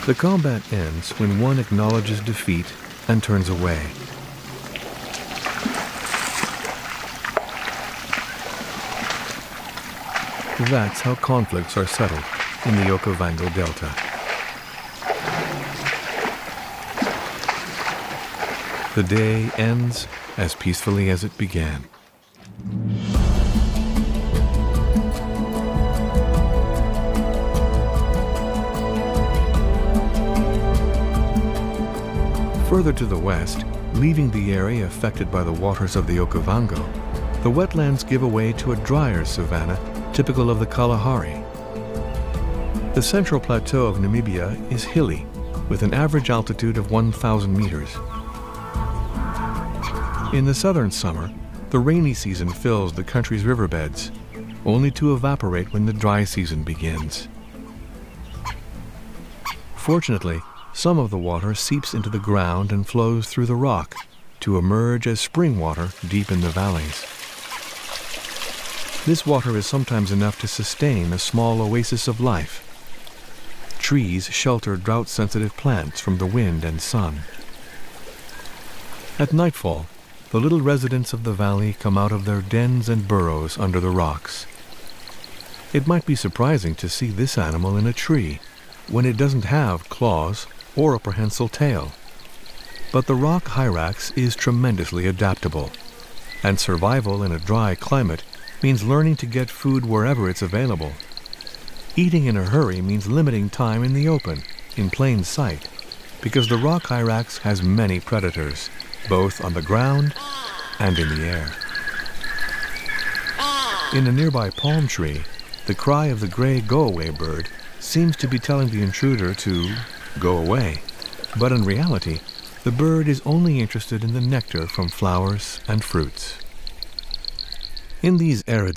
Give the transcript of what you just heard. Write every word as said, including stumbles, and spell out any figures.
The combat ends when one acknowledges defeat and turns away. That's how conflicts are settled in the Okavango Delta. The day ends as peacefully as it began. Further to the west, leaving the area affected by the waters of the Okavango, the wetlands give way to a drier savanna typical of the Kalahari. The central plateau of Namibia is hilly, with an average altitude of one thousand meters. In the southern summer, the rainy season fills the country's riverbeds, only to evaporate when the dry season begins. Fortunately, some of the water seeps into the ground and flows through the rock to emerge as spring water deep in the valleys. This water is sometimes enough to sustain a small oasis of life. Trees shelter drought-sensitive plants from the wind and sun. At nightfall, the little residents of the valley come out of their dens and burrows under the rocks. It might be surprising to see this animal in a tree when it doesn't have claws or a prehensile tail. But the rock hyrax is tremendously adaptable, and survival in a dry climate means learning to get food wherever it's available. Eating in a hurry means limiting time in the open, in plain sight, because the rock hyrax has many predators, both on the ground and in the air. In a nearby palm tree, the cry of the gray go-away bird seems to be telling the intruder to go away. But in reality, the bird is only interested in the nectar from flowers and fruits. In these arid